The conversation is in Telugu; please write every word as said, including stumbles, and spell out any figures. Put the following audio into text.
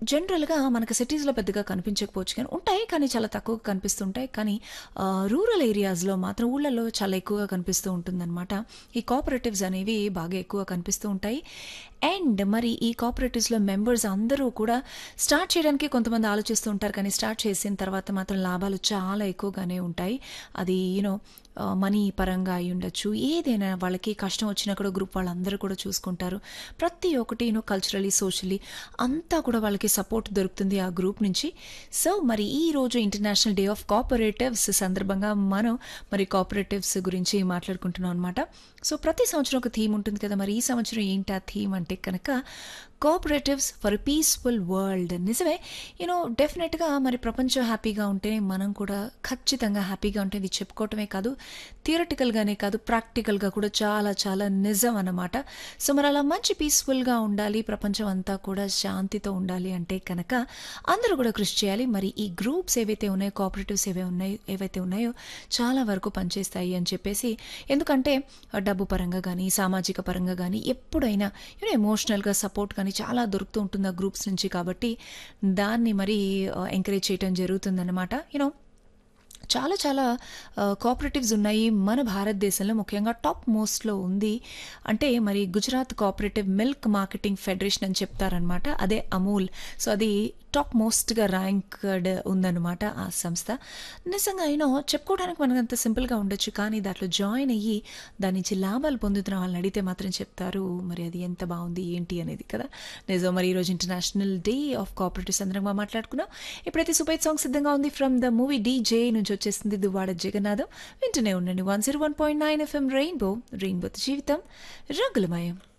జనరల్‌గా మనకు సిటీస్‌లో పెద్దగా కనిపించకపోవచ్చు కానీ ఉంటాయి. కానీ చాలా తక్కువగా కనిపిస్తుంటాయి. కానీ ఆహ్, రూరల్ ఏరియాస్‌లో మాత్రం ఊళ్ళలో చాలా ఎక్కువగా కనిపిస్తూ ఉంటుందనమాట. ఈ కోఆపరేటివ్స్ అనేవి బాగా ఎక్కువ కనిపిస్తూ ఉంటాయి. అండ్ మరి ఈ కోఆపరేటివ్స్‌లో మెంబర్స్ అందరూ కూడా స్టార్ట్ చేయడానికి కొంతమంది ఆలోచిస్తూ ఉంటారు. కానీ స్టార్ట్ చేసిన తర్వాత మాత్రం లాభాలు చాలా ఎక్కువగానే ఉంటాయి. అది యూ నో ఆహ్, మనీ పరంగా అయ్యుండొచ్చు. ఏదైనా వాళ్ళకి కష్టం వచ్చినా కూడా గ్రూప్ వాళ్ళందరూ కూడా చూసుకుంటారు. ప్రతి ఒక్కటి యూ నో కల్చరల్లీ, సోషల్లీ అంతా కూడా వాళ్ళకి సపోర్ట్ దొరుకుతుంది ఆ గ్రూప్ నుంచి. సో, మరి ఈరోజు ఇంటర్నేషనల్ డే ఆఫ్ కోఆపరేటివ్స్ సందర్భంగా మనం మరి కోఆపరేటివ్స్ గురించి మాట్లాడుకుంటున్నాం అనమాట. సో, ప్రతి సంవత్సరం ఒక థీమ్ ఉంటుంది కదా! మరి ఈ సంవత్సరం ఏంటి ఆ థీమ్ అంటే కనుక cooperatives for a peaceful world. నిజమే. యూ నో డెఫినిట్‌గా మరి ప్రపంచం హ్యాపీగా ఉంటేనే మనం కూడా ఖచ్చితంగా హ్యాపీగా ఉంటే ఇది చెప్పుకోవటమే కాదు, థియరిటికల్‌గానే కాదు, ప్రాక్టికల్‌గా కూడా చాలా చాలా నిజం అన్నమాట. సో, మరి అలా మంచి పీస్‌ఫుల్‌గా ఉండాలి, ప్రపంచం అంతా కూడా శాంతితో ఉండాలి అంటే కనుక అందరూ కూడా కృషి చేయాలి. మరి ఈ గ్రూప్స్ ఏవైతే ఉన్నాయో, కోఆపరేటివ్స్ ఏవే ఉన్నాయో ఏవైతే ఉన్నాయో చాలా వరకు పనిచేస్తాయి అని చెప్పేసి. ఎందుకంటే ఆహ్, డబ్బు పరంగా గానీ, సామాజిక పరంగా గానీ ఎప్పుడైనా యూ నో ఎమోషనల్‌గా సపోర్ట్ కానీ చాలా దొరుకుతూ ఉంటుంది ఆ గ్రూప్స్ నుంచి. కాబట్టి దాన్ని మరి ఆహ్, ఎంకరేజ్ చేయటం జరుగుతుందనమాట. యూ నో చాలా చాలా ఆహ్, కోఆపరేటివ్స్ ఉన్నాయి మన భారతదేశంలో. ముఖ్యంగా టాప్ మోస్ట్‌లో ఉంది. అంటే మరి Gujarat cooperative milk marketing federation అని చెప్తారనమాట. అదే అమూల్. సో, అది టాప్ మోస్ట్‌గా ర్యాంక్డ్ ఉందనమాట ఆ సంస్థ. నిజంగా యూ నో చెప్పుకోవడానికి మనకంత సింపుల్‌గా ఉండొచ్చు. కానీ దాంట్లో జాయిన్ అయ్యి దాని నుంచి లాభాలు పొందుతున్న వాళ్ళని అడిగితే మాత్రం చెప్తారు మరి అది ఎంత బావుంది ఏంటి అనేది కదా! నిజం. మరి ఈరోజు ఇంటర్నేషనల్ డే ఆఫ్ కోఆపరేటివ్ సందర్భంగా మాట్లాడుకున్నాం. ఇప్పుడైతే సూపర్ హిట్ సాంగ్ సిద్ధంగా ఉంది. ఫ్రమ్ ద మూవీ 'డీజే' నుంచి వచ్చేసింది 'దువ్వాడ జగన్నాథం'. వింటూనే ఉండండి. One zero one point nine FM rainbow. రెయిన్బోతో జీవితం రంగులమయం.